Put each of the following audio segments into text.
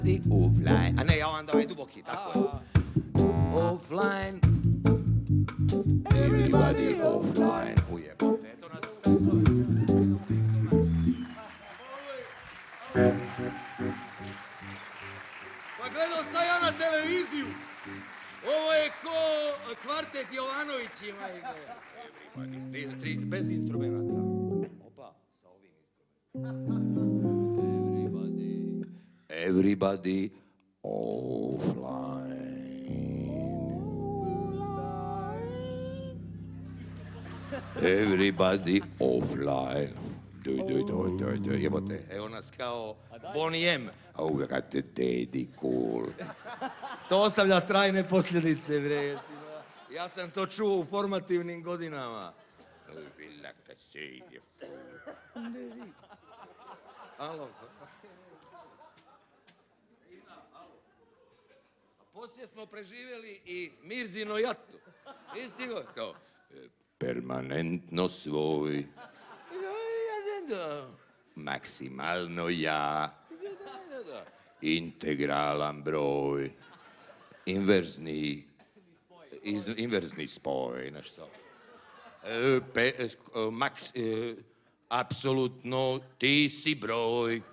Everybody offline. A ne, ja vam davaj duboki, tako. Offline. Everybody offline. Ujebate, eto nas. Pa gledao sam ja na televiziju. Ovo je ko kvartet Jovanovićima. Bez instrumenta. Opa, sa ovim instrumentom. Everybody offline. Everybody offline. Jebote, evo nas kao Bonnie M. Oh, got the daddy cool. To ostavlja trajne posljedice, bre. Ja sam to čuo u formativnim godinama. Alo. Poslije smo preživjeli i Mirzino jatu. Isti go, kao, Permanentno svoj. Maksimalno ja. Integralan broj. Inverzni spoj, nešto. Apsolutno ti si broj.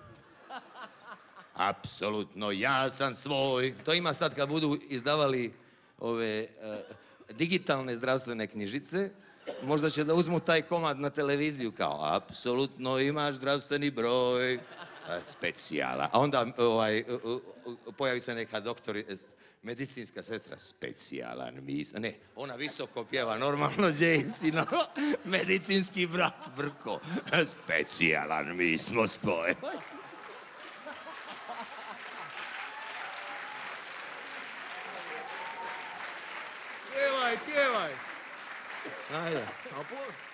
Apsolutno ja sam svoj. To ima sad kad budu izdavali ove digitalne zdravstvene knjižice, možda će da uzmu taj komad na televiziju kao apsolutno imaš zdravstveni broj, specijala. A onda pojavi se neka medicinska sestra, specijalan ne, ona visoko pjeva, normalno Jason, medicinski brat Brko, specijalan mi smo spoj. Pjevaj. Ajde,